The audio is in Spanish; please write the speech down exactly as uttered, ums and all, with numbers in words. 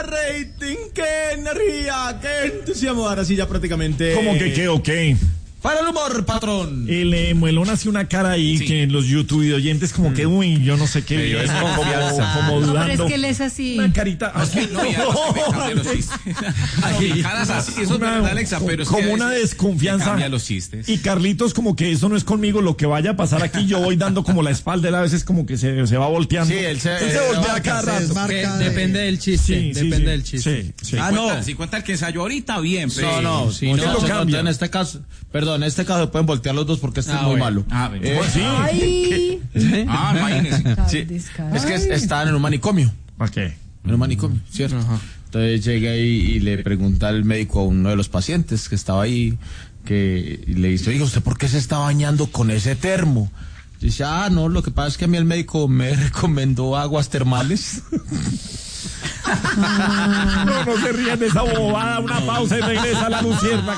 rating, qué energía, qué entusiasmo. Ahora sí ya prácticamente... ¿Cómo que qué o qué? Para el humor, patrón. El eh, Muelón hace una cara ahí sí. que los YouTube oyentes como que, uy, yo no sé qué. Medio es como, como dudando. No, pero es que él es así. Una carita. No, es que no, ya, no, me cambia los chistes. Ay, caras así, eso es verdad, Alexa, pero es como que una desconfianza. Cambia los chistes. Y Carlitos como que eso no es conmigo, lo que vaya a pasar aquí, yo voy dando como la espalda, él a veces como que se, se va volteando. Sí, él se, él se voltea cada rato. De, depende del chiste, sí, depende sí, del chiste. Sí, sí. Ah, no. Si cuenta el que ensayó ahorita, bien. No, no, sí, no, no, no, lo cambia. en este caso, perdón, en este caso pueden voltear los dos porque este Ah, es muy bueno. malo. Ah, bueno. Eh, Sí. Ay. Ah, imagínese. Sí, es que estaban en un manicomio. ¿Para qué? En un manicomio, ¿cierto? Ajá. Entonces llega ahí y le pregunta al médico a uno de los pacientes que estaba ahí, que y le dice, oiga, ¿usted por qué se está bañando con ese termo? Dice, ah, no, lo que pasa es que a mí el médico me recomendó aguas termales. No, no se rían de esa bobada, una pausa y regresa la lucierna.